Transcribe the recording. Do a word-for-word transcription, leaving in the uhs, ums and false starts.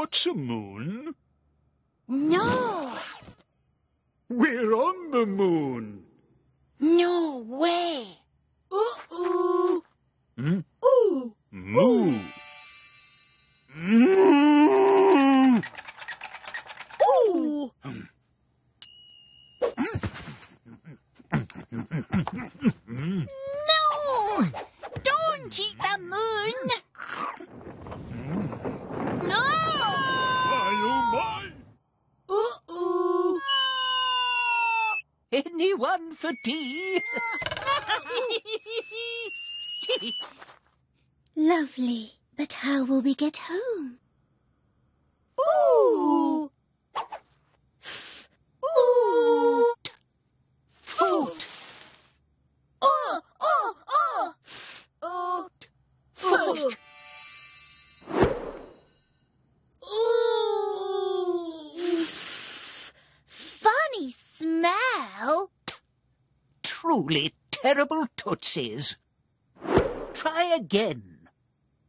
touch a moon? No. We're on the moon. No way. Ooh-ooh. Hmm? Ooh. Moo. Moo. Ooh. No! Don't eat the moon! No! My, oh my! Ooh-ooh. Anyone for tea? Lovely. But how will we get home? Ooh! Ooh! Foot. Oh! Oh! Oh! Oh! Foot. Ooh! Funny smell. Truly terrible tootsies. Try again.